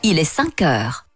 il est 5 heures.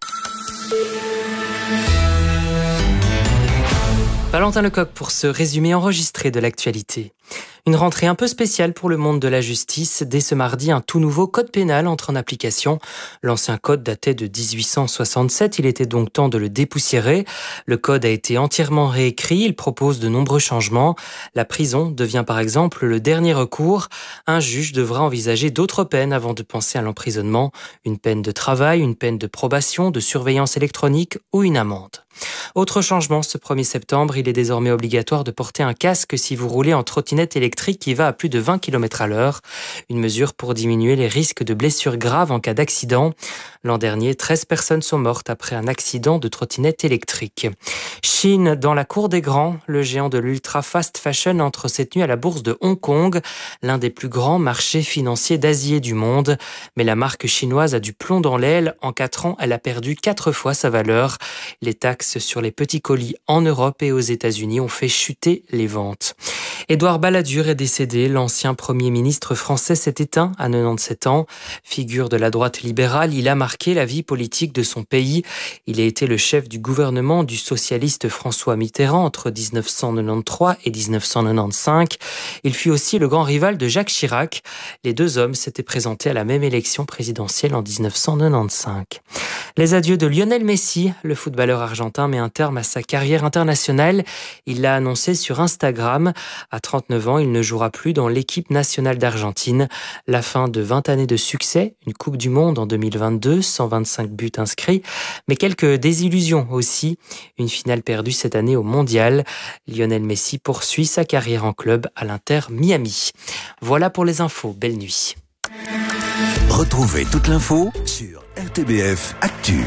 Valentin Lecoq pour ce résumé enregistré de l'actualité. Une rentrée un peu spéciale pour le monde de la justice. Dès ce mardi, un tout nouveau code pénal entre en application. L'ancien code datait de 1867, il était donc temps de le dépoussiérer. Le code a été entièrement réécrit, il propose de nombreux changements. La prison devient par exemple le dernier recours. Un juge devra envisager d'autres peines avant de penser à l'emprisonnement. Une peine de travail, une peine de probation, de surveillance électronique ou une amende. Autre changement, ce 1er septembre, il est désormais obligatoire de porter un casque si vous roulez en trottinette électrique qui va à plus de 20 km/h. Une mesure pour diminuer les risques de blessures graves en cas d'accident. L'an dernier, 13 personnes sont mortes après un accident de trottinette électrique. Chine, dans la cour des grands, le géant de l'ultra fast fashion entre cette nuit à la bourse de Hong Kong, l'un des plus grands marchés financiers d'Asie et du monde. Mais la marque chinoise a du plomb dans l'aile. En 4 ans, elle a perdu 4 fois sa valeur. Les taxes sur les petits colis en Europe et aux États-Unis ont fait chuter les ventes. Édouard Balladur est décédé. L'ancien Premier ministre français s'est éteint à 97 ans. Figure de la droite libérale, il a marqué la vie politique de son pays. Il a été le chef du gouvernement du socialiste François Mitterrand entre 1993 et 1995. Il fut aussi le grand rival de Jacques Chirac. Les deux hommes s'étaient présentés à la même élection présidentielle en 1995. Les adieux de Lionel Messi, le footballeur argentin met un terme à sa carrière internationale. Il l'a annoncé sur Instagram. À 39 ans, il ne jouera plus dans l'équipe nationale d'Argentine. La fin de 20 années de succès, une Coupe du Monde en 2022, 125 buts inscrits, mais quelques désillusions aussi. Une finale perdue cette année au Mondial. Lionel Messi poursuit sa carrière en club à l'Inter Miami. Voilà pour les infos. Belle nuit. Retrouvez toute l'info sur RTBF Actu.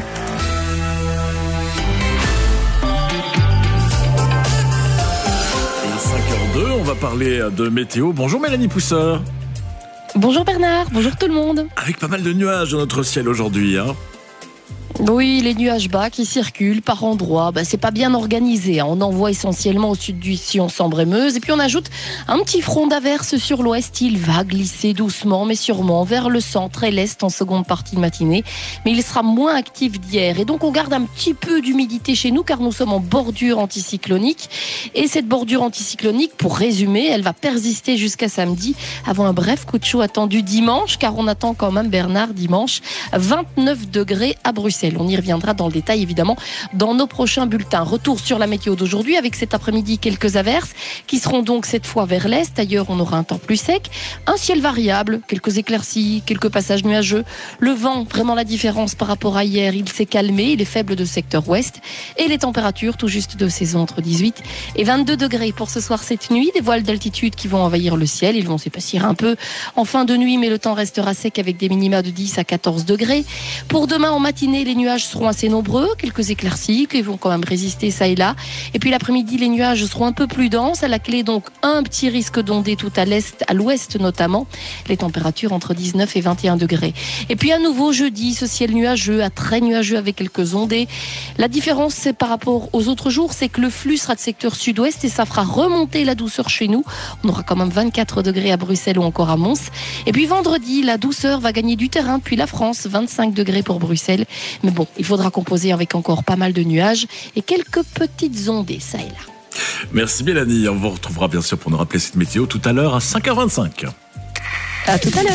On va parler de météo. Bonjour Mélanie Pousseur. Bonjour Bernard, bonjour tout le monde. Avec pas mal de nuages dans notre ciel aujourd'hui, hein. Oui, les nuages bas qui circulent par endroits, c'est pas bien organisé. On en voit essentiellement au sud du Sion, Sambre et Meuse. Et puis on ajoute un petit front d'averse sur l'ouest. Il va glisser doucement mais sûrement vers le centre et l'est en seconde partie de matinée. Mais il sera moins actif d'hier. Et donc on garde un petit peu d'humidité chez nous car nous sommes en bordure anticyclonique. Et cette bordure anticyclonique, pour résumer, elle va persister jusqu'à samedi avant un bref coup de chaud attendu dimanche. Car on attend quand même, Bernard, dimanche, 29 degrés à Bruxelles. On y reviendra dans le détail évidemment dans nos prochains bulletins. Retour sur la météo d'aujourd'hui avec cet après-midi quelques averses qui seront donc cette fois vers l'est. Ailleurs on aura un temps plus sec, un ciel variable, quelques éclaircies, quelques passages nuageux. Le vent, vraiment la différence par rapport à hier, il s'est calmé, il est faible de secteur ouest et les températures tout juste de saison entre 18 et 22 degrés pour ce soir cette nuit. Des voiles d'altitude qui vont envahir le ciel, ils vont s'épaissir un peu en fin de nuit mais le temps restera sec avec des minima de 10 à 14 degrés. Pour demain en matinée, les nuages seront assez nombreux, quelques éclaircies qui vont quand même résister ça et là. Et puis l'après-midi, les nuages seront un peu plus denses. À la clé, donc, un petit risque d'ondées tout à l'est, à l'ouest notamment. Les températures entre 19 et 21 degrés. Et puis à nouveau, jeudi, ce ciel nuageux, à très nuageux avec quelques ondées. La différence, c'est par rapport aux autres jours, c'est que le flux sera de secteur sud-ouest et ça fera remonter la douceur chez nous. On aura quand même 24 degrés à Bruxelles ou encore à Mons. Et puis vendredi, la douceur va gagner du terrain depuis la France, 25 degrés pour Bruxelles. Mais bon, il faudra composer avec encore pas mal de nuages et quelques petites ondées, ça et là. Merci Mélanie, on vous retrouvera bien sûr pour nous rappeler cette météo tout à l'heure à 5h25. À tout à l'heure.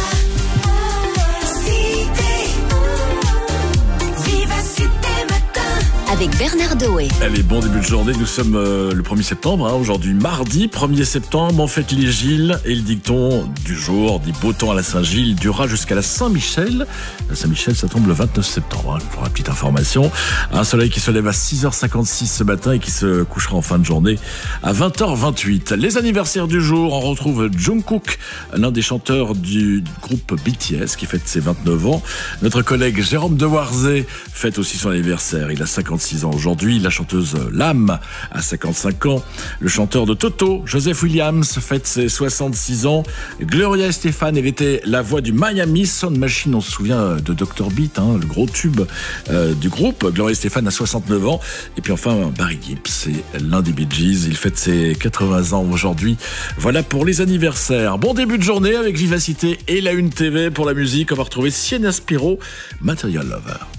Avec Bernard Doé. Allez, bon début de journée, nous sommes le 1er septembre, aujourd'hui mardi 1er septembre, on fête les Gilles et le dicton du jour dit beau temps à la Saint-Gilles durera jusqu'à la Saint-Michel. La Saint-Michel, ça tombe le 29 septembre, pour la petite information. Un soleil qui se lève à 6h56 ce matin et qui se couchera en fin de journée à 20h28. Les anniversaires du jour, on retrouve Jungkook, l'un des chanteurs du groupe BTS qui fête ses 29 ans. Notre collègue Jérôme Dewarzé fête aussi son anniversaire, il a 56 56 ans aujourd'hui. La chanteuse L'Âme a 55 ans. Le chanteur de Toto, Joseph Williams, fête ses 66 ans. Gloria Estefan, elle était la voix du Miami Sound Machine. On se souvient de Dr Beat, le gros tube du groupe. Gloria Estefan a 69 ans. Et puis enfin, Barry Gibb, c'est l'un des Bee Gees. Il fête ses 80 ans aujourd'hui. Voilà pour les anniversaires. Bon début de journée avec Vivacité et la Une TV pour la musique. On va retrouver Sienna Spiro, Material Lover.